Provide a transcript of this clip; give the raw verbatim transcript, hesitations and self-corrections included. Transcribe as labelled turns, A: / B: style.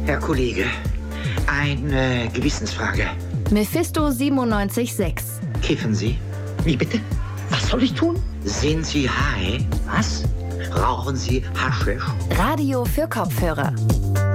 A: Herr Kollege, eine Gewissensfrage.
B: Mephisto siebenundneunzig Komma sechs.
A: Kiffen Sie?
C: Wie bitte? Was soll ich tun?
A: Sind Sie high?
C: Was?
A: Rauchen Sie Haschisch?
B: Radio für Kopfhörer.